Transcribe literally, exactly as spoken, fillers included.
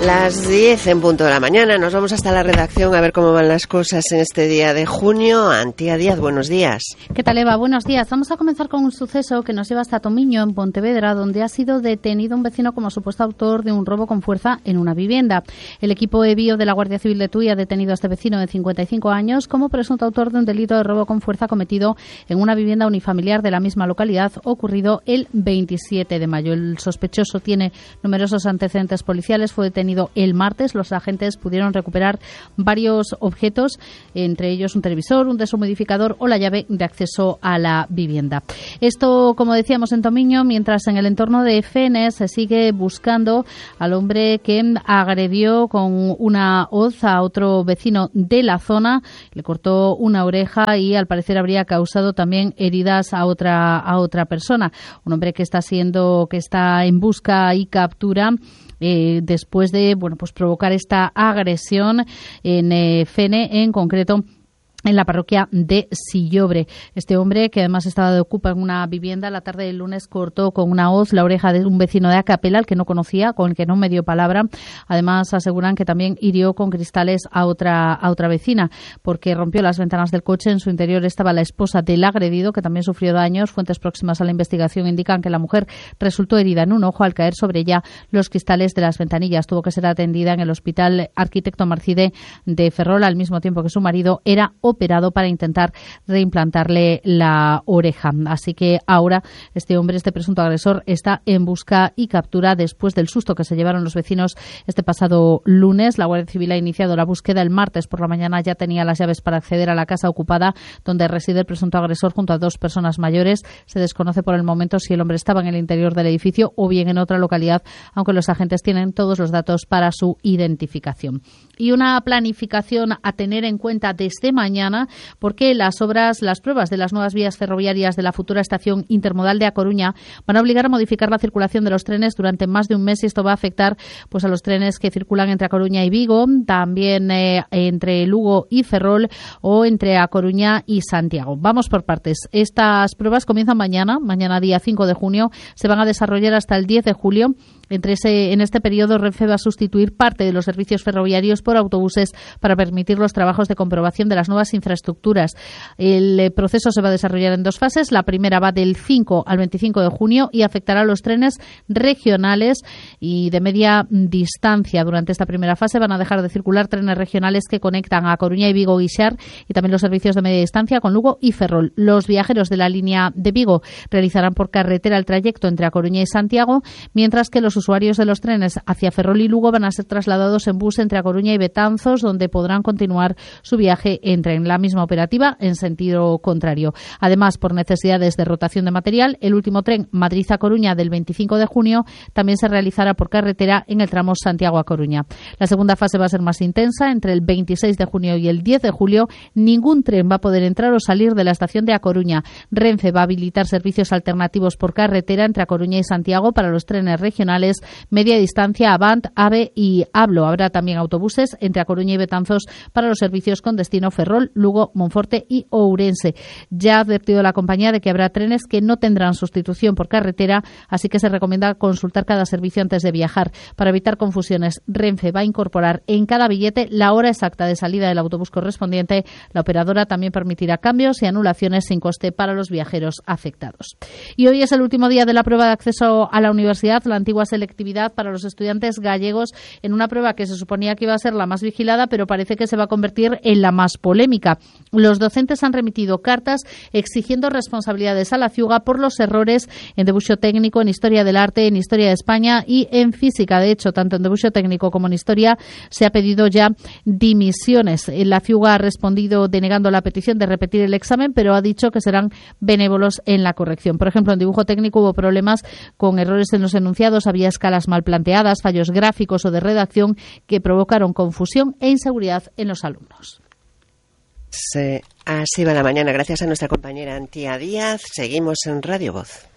Las diez en punto de la mañana, nos vamos hasta la redacción a ver cómo van las cosas en este día de junio. Antía Díaz, buenos días. ¿Qué tal, Eva? Buenos días. Vamos a comenzar con un suceso que nos lleva hasta Tomiño, en Pontevedra, donde ha sido detenido un vecino como supuesto autor de un robo con fuerza en una vivienda. El equipo EBIO de la Guardia Civil de Tui ha detenido a este vecino de cincuenta y cinco años como presunto autor de un delito de robo con fuerza cometido en una vivienda unifamiliar de la misma localidad, ocurrido el veintisiete de mayo. El sospechoso tiene numerosos antecedentes policiales, fue detenido el martes. Los agentes pudieron recuperar varios objetos, entre ellos un televisor, un deshumidificador o la llave de acceso a la vivienda. Esto, como decíamos, en Tomiño, mientras en el entorno de Fenes se sigue buscando al hombre que agredió con una hoz a otro vecino de la zona, le cortó una oreja y al parecer habría causado también heridas a otra a otra persona. Un hombre que está siendo que está en busca y captura Eh, después de bueno pues provocar esta agresión en eh, Fene, en concreto en la parroquia de Sillobre. Este hombre, que además estaba de ocupa en una vivienda, la tarde del lunes cortó con una hoz la oreja de un vecino de Acapela, al que no conocía, con el que no me dio palabra. Además, aseguran que también hirió con cristales a otra a otra vecina, porque rompió las ventanas del coche. En su interior estaba la esposa del agredido, que también sufrió daños. Fuentes próximas a la investigación indican que la mujer resultó herida en un ojo al caer sobre ella los cristales de las ventanillas. Tuvo que ser atendida en el Hospital Arquitecto Marcide de Ferrol, al mismo tiempo que su marido era operado para intentar reimplantarle la oreja. Así que ahora este hombre, este presunto agresor, está en busca y captura después del susto que se llevaron los vecinos este pasado lunes. La Guardia Civil ha iniciado la búsqueda el martes por la mañana. Ya tenía las llaves para acceder a la casa ocupada donde reside el presunto agresor junto a dos personas mayores. Se desconoce por el momento si el hombre estaba en el interior del edificio o bien en otra localidad, aunque los agentes tienen todos los datos para su identificación. Y una planificación a tener en cuenta desde mañana, porque las obras, las pruebas de las nuevas vías ferroviarias de la futura estación intermodal de A Coruña van a obligar a modificar la circulación de los trenes durante más de un mes, y esto va a afectar pues a los trenes que circulan entre A Coruña y Vigo, también eh, entre Lugo y Ferrol o entre A Coruña y Santiago. Vamos por partes. Estas pruebas comienzan mañana, mañana día cinco de junio, se van a desarrollar hasta el diez de julio. Entre ese, en este periodo, Renfe va a sustituir parte de los servicios ferroviarios por autobuses para permitir los trabajos de comprobación de las nuevas infraestructuras. El eh, proceso se va a desarrollar en dos fases. La primera va del cinco al veinticinco de junio y afectará a los trenes regionales y de media distancia. Durante esta primera fase van a dejar de circular trenes regionales que conectan a Coruña y Vigo Guixar, y también los servicios de media distancia con Lugo y Ferrol. Los viajeros de la línea de Vigo realizarán por carretera el trayecto entre A Coruña y Santiago, mientras que los usuarios de los trenes hacia Ferrol y Lugo van a ser trasladados en bus entre A Coruña y Betanzos, donde podrán continuar su viaje en tren. La misma operativa en sentido contrario. Además, por necesidades de rotación de material, el último tren Madrid-A Coruña del veinticinco de junio también se realizará por carretera en el tramo Santiago-A Coruña. La segunda fase va a ser más intensa. Entre el veintiséis de junio y el diez de julio, ningún tren va a poder entrar o salir de la estación de A Coruña. Renfe va a habilitar servicios alternativos por carretera entre A Coruña y Santiago para los trenes regionales media distancia Avant, AVE y Hablo. Habrá también autobuses entre A Coruña y Betanzos para los servicios con destino Ferrol, Lugo, Monforte y Ourense. Ya ha advertido la compañía de que habrá trenes que no tendrán sustitución por carretera, así que se recomienda consultar cada servicio antes de viajar. Para evitar confusiones, Renfe va a incorporar en cada billete la hora exacta de salida del autobús correspondiente. La operadora también permitirá cambios y anulaciones sin coste para los viajeros afectados. Y hoy es el último día de la prueba de acceso a la universidad, la antigua selectividad para los estudiantes gallegos, en una prueba que se suponía que iba a ser la más vigilada, pero parece que se va a convertir en la más polémica. Los docentes han remitido cartas exigiendo responsabilidades a la Ciuga por los errores en debuxo técnico, en historia del arte, en historia de España y en física. De hecho, tanto en debuxo técnico como en historia se ha pedido ya dimisiones. La Ciuga ha respondido denegando la petición de repetir el examen, pero ha dicho que serán benévolos en la corrección. Por ejemplo, en dibujo técnico hubo problemas con errores en los enunciados, había escalas mal planteadas, fallos gráficos o de redacción que provocaron confusión e inseguridad en los alumnos. Sí, así va la mañana. Gracias a nuestra compañera Antía Díaz. Seguimos en Radio Voz.